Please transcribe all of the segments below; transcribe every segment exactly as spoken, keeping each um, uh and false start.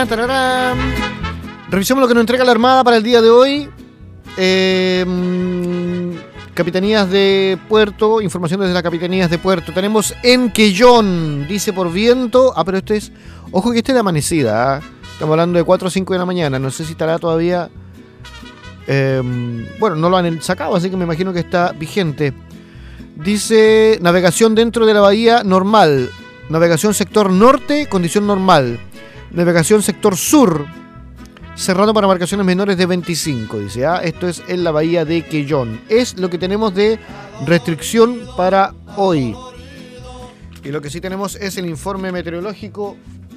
Tararán. Revisemos lo que nos entrega la Armada para el día de hoy. Eh, capitanías de puerto, información desde las capitanías de puerto. Tenemos en Quellón, dice por viento. Ah, pero este es, ojo que este es de amanecida, ¿eh? Estamos hablando de cuatro o cinco de la mañana. No sé si estará todavía. Eh, bueno, no lo han sacado, así que me imagino que está vigente. Dice navegación dentro de la bahía normal. Navegación sector norte, condición normal. Navegación sector sur, cerrado para embarcaciones menores de veinticinco, dice. ¿ah? Esto es en la bahía de Quellón. Es lo que tenemos de restricción para hoy. Y lo que sí tenemos es el informe meteorológico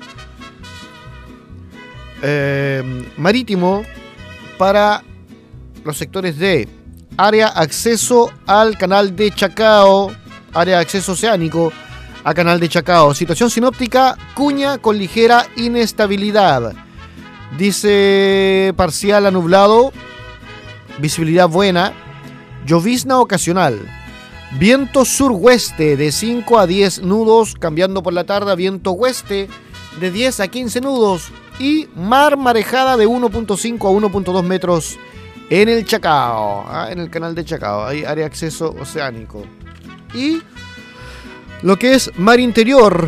eh, marítimo para los sectores de área acceso al canal de Chacao, área de acceso oceánico a canal de Chacao. Situación sinóptica, Cuña con ligera inestabilidad. Dice parcial a nublado, visibilidad buena, llovizna ocasional. Viento sur-oeste de cinco a diez nudos, cambiando por la tarde a viento oeste de diez a quince nudos. Y mar marejada de uno punto cinco a uno punto dos metros en el Chacao, ¿ah? En el canal de Chacao, hay área de acceso oceánico. Y lo que es mar interior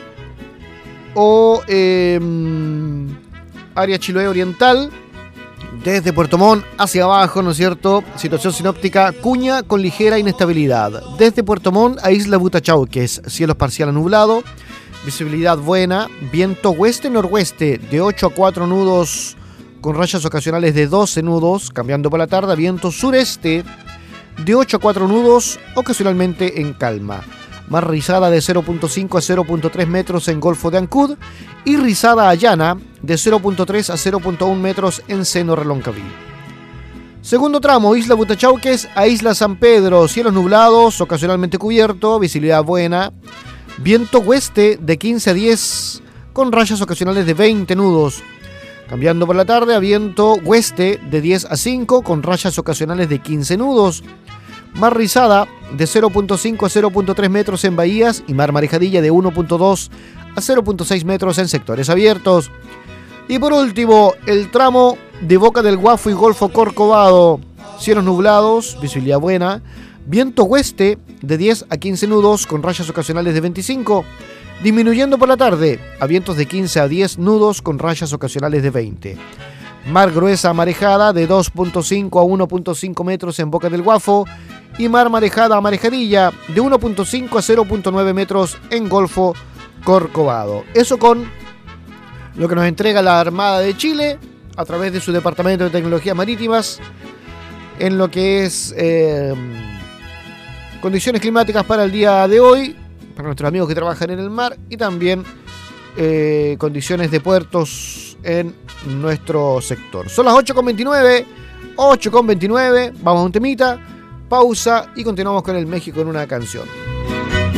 o eh, área Chiloé oriental, desde Puerto Montt hacia abajo, ¿no es cierto? Situación sinóptica, Cuña con ligera inestabilidad. Desde Puerto Montt a Isla Butachauques, cielos parcial a nublado, visibilidad buena, viento oeste-noroeste de ocho a cuatro nudos con rayas ocasionales de doce nudos, cambiando por la tarde, viento sureste de ocho a cuatro nudos, ocasionalmente en calma. Mar rizada de cero punto cinco a cero punto tres metros en Golfo de Ancud y rizada a llana de cero punto tres a cero punto uno metros en Seno Reloncaví. Segundo tramo, Isla Butachauques a Isla San Pedro, cielos nublados, ocasionalmente cubierto, visibilidad buena, viento oeste de quince a diez con rayas ocasionales de veinte nudos. Cambiando por la tarde a viento oeste de diez a cinco con rayas ocasionales de quince nudos. Mar rizada de cero punto cinco a cero punto tres metros en bahías y mar marejadilla de uno punto dos a cero punto seis metros en sectores abiertos. Y por último, el tramo de Boca del Guafo y Golfo Corcovado, cielos nublados, visibilidad buena, viento oeste de diez a quince nudos con rayas ocasionales de veinticinco, disminuyendo por la tarde a vientos de quince a diez nudos con rayas ocasionales de veinte. Mar gruesa marejada de dos punto cinco a uno punto cinco metros en Boca del Guafo y mar marejada a marejadilla de uno punto cinco a cero punto nueve metros en Golfo Corcovado. Eso con lo que nos entrega la Armada de Chile a través de su Departamento de Tecnologías Marítimas en lo que es eh, condiciones climáticas para el día de hoy, para nuestros amigos que trabajan en el mar, y también eh, condiciones de puertos en nuestro sector. Son las ocho con veintinueve, ocho con veintinueve, vamos a un temita, pausa y continuamos con el México en una canción.